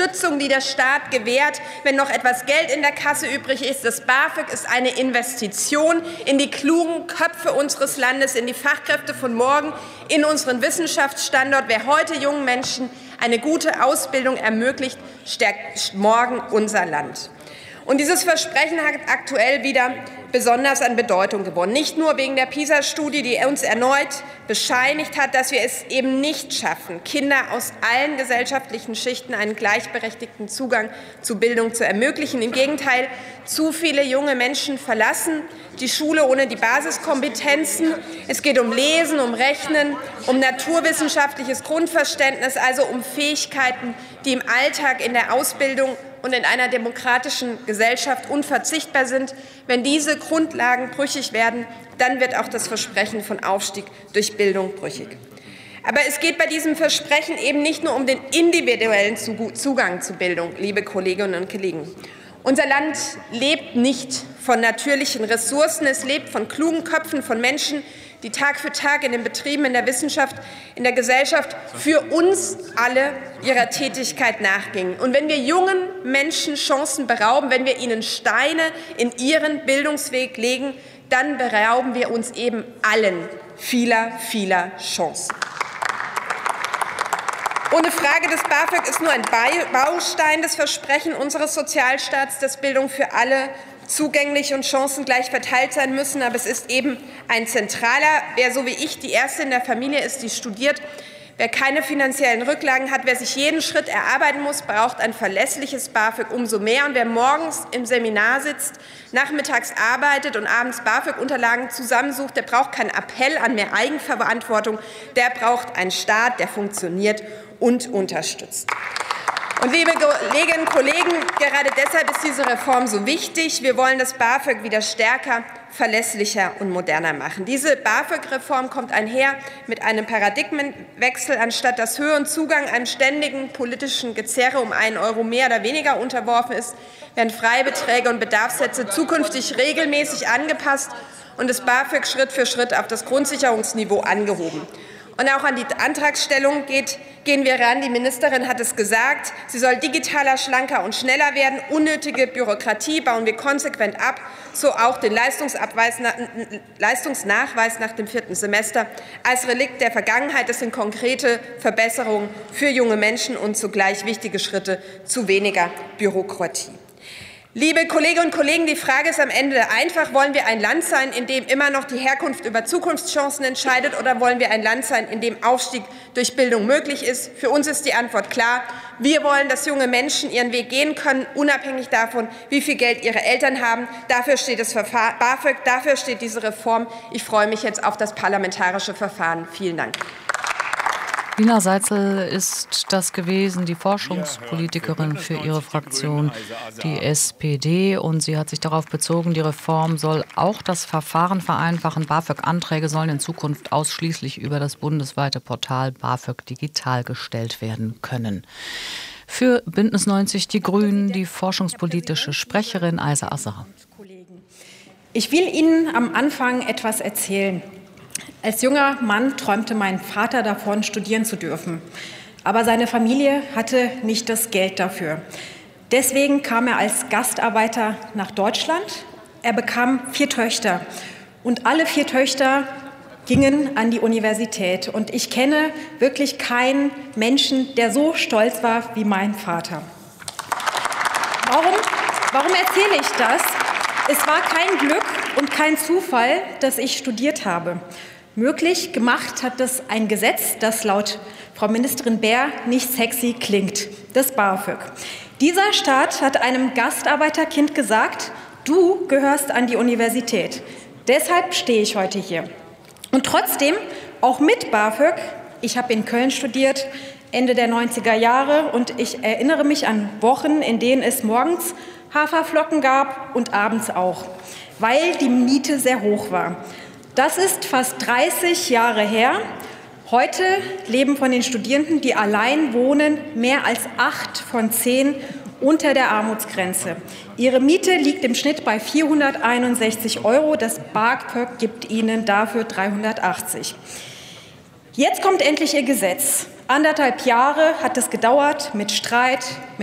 Unterstützung, die der Staat gewährt, wenn noch etwas Geld in der Kasse übrig ist. Das BAföG ist eine Investition in die klugen Köpfe unseres Landes, in die Fachkräfte von morgen, in unseren Wissenschaftsstandort. Wer heute jungen Menschen eine gute Ausbildung ermöglicht, stärkt morgen unser Land. Und dieses Versprechen hat aktuell wieder besonders an Bedeutung gewonnen. Nicht nur wegen der PISA-Studie, die uns erneut bescheinigt hat, dass wir es eben nicht schaffen, Kinder aus allen gesellschaftlichen Schichten einen gleichberechtigten Zugang zu Bildung zu ermöglichen. Im Gegenteil, zu viele junge Menschen verlassen die Schule ohne die Basiskompetenzen. Es geht um Lesen, um Rechnen, um naturwissenschaftliches Grundverständnis, also um Fähigkeiten, die im Alltag, in der Ausbildung und in einer demokratischen Gesellschaft unverzichtbar sind. Wenn diese Grundlagen brüchig werden, dann wird auch das Versprechen von Aufstieg durch Bildung brüchig. Aber es geht bei diesem Versprechen eben nicht nur um den individuellen Zugang zu Bildung, liebe Kolleginnen und Kollegen. Unser Land lebt nicht von natürlichen Ressourcen, es lebt von klugen Köpfen, von Menschen, die Tag für Tag in den Betrieben, in der Wissenschaft, in der Gesellschaft für uns alle ihrer Tätigkeit nachgingen. Und wenn wir jungen Menschen Chancen berauben, wenn wir ihnen Steine in ihren Bildungsweg legen, dann berauben wir uns eben allen vieler Chancen. Ohne Frage, das BAföG ist nur ein Baustein des Versprechens unseres Sozialstaats, dass Bildung für alle zugänglich und chancengleich verteilt sein müssen. Aber es ist eben ein zentraler. Wer so wie ich die Erste in der Familie ist, die studiert, wer keine finanziellen Rücklagen hat, wer sich jeden Schritt erarbeiten muss, braucht ein verlässliches BAföG umso mehr. Und wer morgens im Seminar sitzt, nachmittags arbeitet und abends BAföG-Unterlagen zusammensucht, der braucht keinen Appell an mehr Eigenverantwortung, der braucht einen Staat, der funktioniert und unterstützt. Und liebe Kolleginnen und Kollegen, gerade deshalb ist diese Reform so wichtig. Wir wollen das BAföG wieder stärker, verlässlicher und moderner machen. Diese BAföG-Reform kommt einher mit einem Paradigmenwechsel. Anstatt dass Höhe und Zugang einem ständigen politischen Gezerre um 1 € mehr oder weniger unterworfen ist, werden Freibeträge und Bedarfssätze zukünftig regelmäßig angepasst und das BAföG Schritt für Schritt auf das Grundsicherungsniveau angehoben. Und auch an die Antragstellung gehen wir ran. Die Ministerin hat es gesagt, sie soll digitaler, schlanker und schneller werden. Unnötige Bürokratie bauen wir konsequent ab, so auch den Leistungsnachweis nach dem 4. Semester. Als Relikt der Vergangenheit, das sind konkrete Verbesserungen für junge Menschen und zugleich wichtige Schritte zu weniger Bürokratie. Liebe Kolleginnen und Kollegen, die Frage ist am Ende einfach, wollen wir ein Land sein, in dem immer noch die Herkunft über Zukunftschancen entscheidet, oder wollen wir ein Land sein, in dem Aufstieg durch Bildung möglich ist? Für uns ist die Antwort klar. Wir wollen, dass junge Menschen ihren Weg gehen können, unabhängig davon, wie viel Geld ihre Eltern haben. Dafür steht das BAföG, dafür steht diese Reform. Ich freue mich jetzt auf das parlamentarische Verfahren. Vielen Dank. Lina Seitzel ist das gewesen, die Forschungspolitikerin für ihre Fraktion, die SPD. Und sie hat sich darauf bezogen, die Reform soll auch das Verfahren vereinfachen. BAföG-Anträge sollen in Zukunft ausschließlich über das bundesweite Portal BAföG digital gestellt werden können. Für Bündnis 90 Die Grünen die forschungspolitische Sprecherin Aisa Asserer. Ich will Ihnen am Anfang etwas erzählen. Als junger Mann träumte mein Vater davon, studieren zu dürfen. Aber seine Familie hatte nicht das Geld dafür. Deswegen kam er als Gastarbeiter nach Deutschland. Er bekam 4 Töchter. Und alle 4 Töchter gingen an die Universität. Und ich kenne wirklich keinen Menschen, der so stolz war wie mein Vater. Warum erzähle ich das? Es war kein Glück und kein Zufall, dass ich studiert habe. Möglich gemacht hat das ein Gesetz, das laut Frau Ministerin Baer nicht sexy klingt, das BAföG. Dieser Staat hat einem Gastarbeiterkind gesagt, du gehörst an die Universität. Deshalb stehe ich heute hier. Und trotzdem, auch mit BAföG, ich habe in Köln studiert, Ende der 90er Jahre, und ich erinnere mich an Wochen, in denen es morgens Haferflocken gab und abends auch, weil die Miete sehr hoch war. Das ist fast 30 Jahre her. Heute leben von den Studierenden, die allein wohnen, mehr als 8 von 10 unter der Armutsgrenze. Ihre Miete liegt im Schnitt bei 461 €. Das BAföG gibt ihnen dafür 380. Jetzt kommt endlich ihr Gesetz. 1,5 Jahre hat es gedauert mit Streit,